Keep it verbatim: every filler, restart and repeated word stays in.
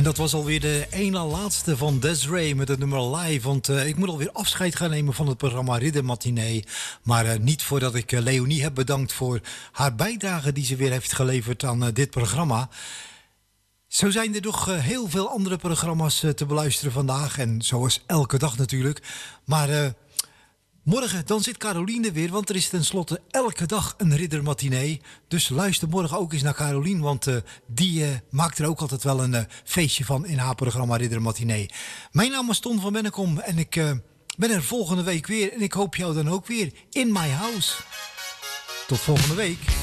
En dat was alweer de ene laatste van Desiree met het nummer Live. Want uh, ik moet alweer afscheid gaan nemen van het programma Ridder Matinee. Maar uh, niet voordat ik uh, Leonie heb bedankt voor haar bijdrage die ze weer heeft geleverd aan uh, dit programma. Zo zijn er nog uh, heel veel andere programma's uh, te beluisteren vandaag. En zoals elke dag natuurlijk. Maar uh, morgen dan zit Caroline weer. Want er is tenslotte elke dag een Ridder Matinee. Dus luister morgen ook eens naar Caroline. Want uh, die uh, maakt er ook altijd wel een uh, feestje van in haar programma Ridder Matinee. Mijn naam is Ton van Bennekom. En ik uh, ben er volgende week weer. En ik hoop jou dan ook weer in my house. Tot volgende week.